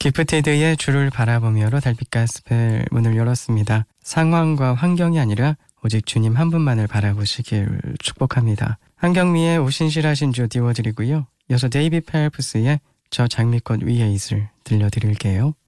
기프티드의 주를 바라보며로 달빛 가스펠 문을 열었습니다. 상황과 환경이 아니라 오직 주님 한 분만을 바라보시길 축복합니다. 한경미의 오신실하신 주 띄워드리고요. 이어서 데이비 펠프스의 저 장미꽃 위에 있을 들려드릴게요.